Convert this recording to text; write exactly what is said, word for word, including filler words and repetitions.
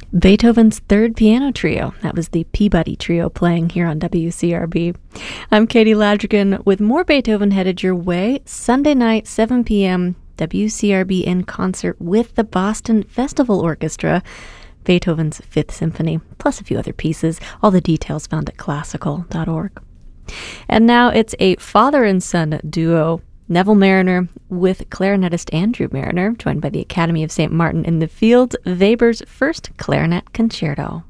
Beethoven's Third Piano Trio. That was the Peabody Trio playing here on W C R B. I'm Katie Ladrigan with more Beethoven headed your way. Sunday night, seven p.m., W C R B in concert with the Boston Festival Orchestra. Beethoven's Fifth Symphony, plus a few other pieces. All the details found at classical dot org. And now it's a father and son duo, Neville Marriner with clarinetist Andrew Marriner, joined by the Academy of Saint Martin in the Fields, Weber's first clarinet concerto.